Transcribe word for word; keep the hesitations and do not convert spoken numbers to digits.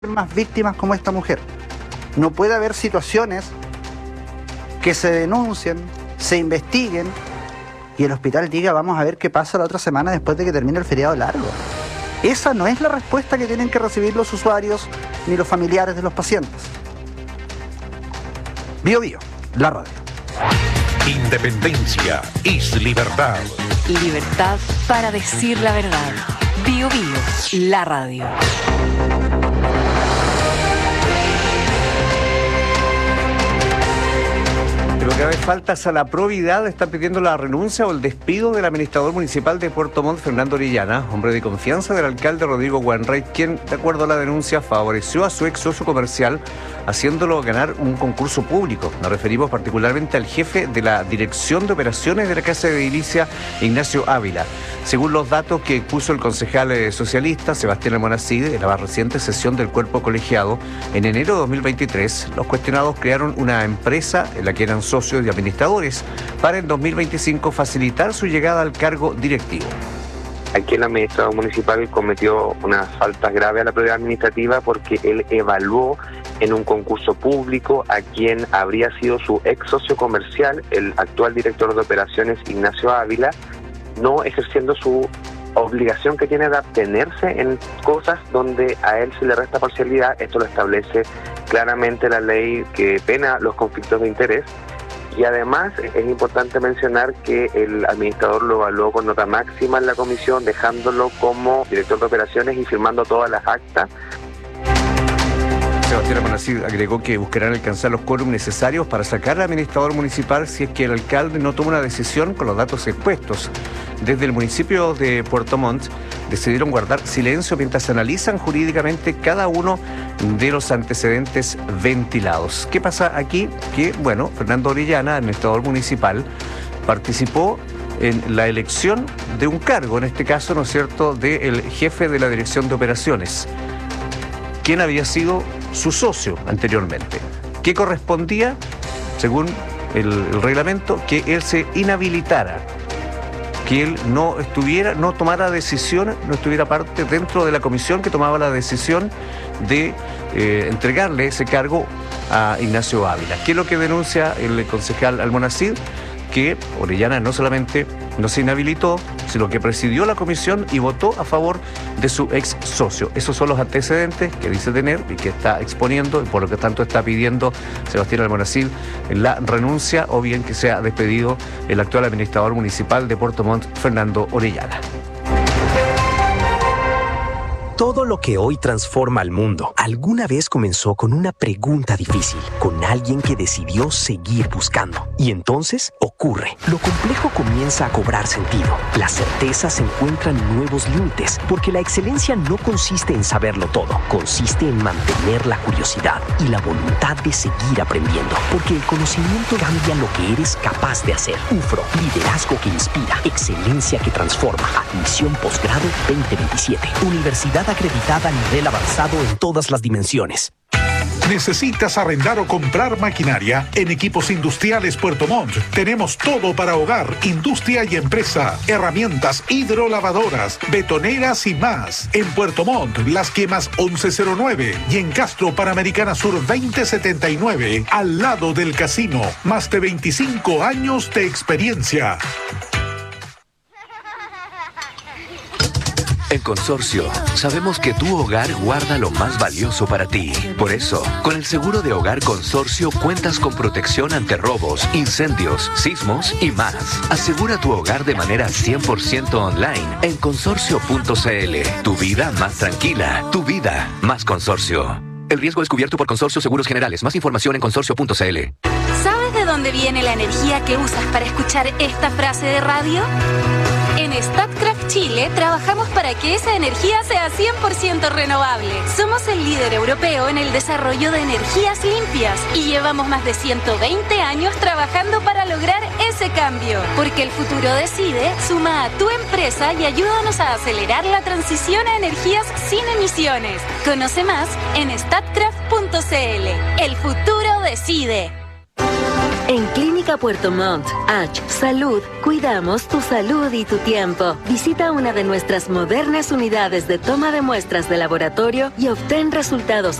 más víctimas como esta mujer. No puede haber situaciones que se denuncien, se investiguen y el hospital diga vamos a ver qué pasa la otra semana después de que termine el feriado largo. Esa no es la respuesta que tienen que recibir los usuarios ni los familiares de los pacientes. Bio Bio, la radio. Independencia es libertad. Libertad para decir la verdad. Bio Bio, la radio. Lo que hace falta es a la probidad. Están pidiendo la renuncia o el despido del administrador municipal de Puerto Montt, Fernando Orellana, hombre de confianza del alcalde Rodrigo Wainwright, quien, de acuerdo a la denuncia, favoreció a su ex socio comercial haciéndolo ganar un concurso público. Nos referimos particularmente al jefe de la Dirección de Operaciones de la Casa de Edilicia, Ignacio Ávila. Según los datos que expuso el concejal socialista Sebastián Almonacid en la más reciente sesión del cuerpo colegiado, en enero de dos mil veintitrés, los cuestionados crearon una empresa en la que eran socios y administradores para en dos mil veinticinco facilitar su llegada al cargo directivo. Aquí el administrador municipal cometió unas faltas graves a la probidad administrativa porque él evaluó en un concurso público a quien habría sido su ex socio comercial, el actual director de operaciones Ignacio Ávila, no ejerciendo su obligación que tiene de abstenerse en cosas donde a él se le resta parcialidad. Esto lo establece claramente la ley que pena los conflictos de interés. Y además es importante mencionar que el administrador lo evaluó con nota máxima en la comisión, dejándolo como director de operaciones y firmando todas las actas. Sebastián Almonacid agregó que buscarán alcanzar los quórum necesarios para sacar al administrador municipal si es que el alcalde no toma una decisión con los datos expuestos. Desde el municipio de Puerto Montt decidieron guardar silencio mientras analizan jurídicamente cada uno de los antecedentes ventilados. ¿Qué pasa aquí? Que, bueno, Fernando Orellana, administrador municipal, participó en la elección de un cargo, en este caso, ¿no es cierto?, del jefe de la Dirección de Operaciones, quien había sido su socio anteriormente, que correspondía, según el, el reglamento, que él se inhabilitara, que él no estuviera, no tomara decisión, no estuviera parte dentro de la comisión que tomaba la decisión de eh, entregarle ese cargo a Ignacio Ávila. ¿Qué es lo que denuncia el concejal Almonacid? Que Orellana no solamente no se inhabilitó, sino que presidió la comisión y votó a favor de su ex socio. Esos son los antecedentes que dice tener y que está exponiendo, y por lo que tanto está pidiendo Sebastián Almonacid la renuncia o bien que sea despedido el actual administrador municipal de Puerto Montt, Fernando Orellana. Todo lo que hoy transforma al mundo alguna vez comenzó con una pregunta difícil, con alguien que decidió seguir buscando. Y entonces ocurre. Lo complejo comienza a cobrar sentido. Las certezas encuentran nuevos límites, porque la excelencia no consiste en saberlo todo, consiste en mantener la curiosidad y la voluntad de seguir aprendiendo, porque el conocimiento cambia lo que eres capaz de hacer. U F R O, liderazgo que inspira, excelencia que transforma. Admisión posgrado veinte veintisiete. Universidad acreditada a nivel avanzado en todas las dimensiones. ¿Necesitas arrendar o comprar maquinaria? En Equipos Industriales Puerto Montt tenemos todo para hogar, industria y empresa. Herramientas hidrolavadoras, betoneras y más. En Puerto Montt, Las Quemas once cero nueve y en Castro, Panamericana Sur veinte setenta y nueve, al lado del casino. Más de veinticinco años de experiencia. En Consorcio, sabemos que tu hogar guarda lo más valioso para ti. Por eso, con el seguro de hogar Consorcio cuentas con protección ante robos, incendios, sismos y más. Asegura tu hogar de manera cien por ciento online en consorcio punto c l. Tu vida más tranquila, tu vida más Consorcio. El riesgo es cubierto por Consorcio Seguros Generales. Más información en consorcio punto c l. ¿Sabes de dónde viene la energía que usas para escuchar esta frase de radio? En Statkraft Chile trabajamos para que esa energía sea cien por ciento renovable. Somos el líder europeo en el desarrollo de energías limpias y llevamos más de ciento veinte años trabajando para lograr ese cambio. Porque el futuro decide, suma a tu empresa y ayúdanos a acelerar la transición a energías sin emisiones. Conoce más en statkraft punto c l. El futuro decide. En Clínica Puerto Montt, H Salud, cuidamos tu salud y tu tiempo. Visita una de nuestras modernas unidades de toma de muestras de laboratorio y obtén resultados